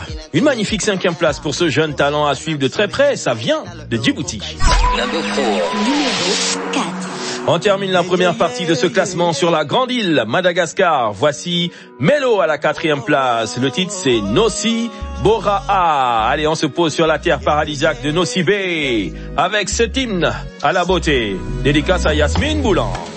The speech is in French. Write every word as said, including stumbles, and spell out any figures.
Une magnifique cinquième place pour ce jeune talent à suivre de très près. Ça vient de Djibouti. On termine la première partie de ce classement sur la grande île Madagascar. Voici Melo à la quatrième place. Le titre c'est Nossi Boraa. Allez, on se pose sur la terre paradisiaque de Nossi Bé avec cet hymne à la beauté. Dédicace à Yasmine Boulan.